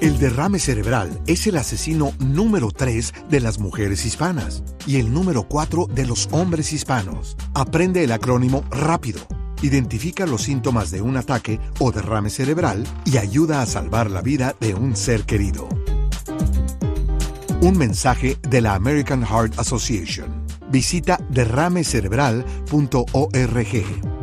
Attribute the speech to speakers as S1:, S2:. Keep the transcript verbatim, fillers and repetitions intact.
S1: El derrame cerebral es el asesino número tres de las mujeres hispanas y el número cuatro de los hombres hispanos. Aprende el acrónimo rápido. Identifica los síntomas de un ataque o derrame cerebral y ayuda a salvar la vida de un ser querido. Un mensaje de la American Heart Association. Visita derrame cerebral punto org.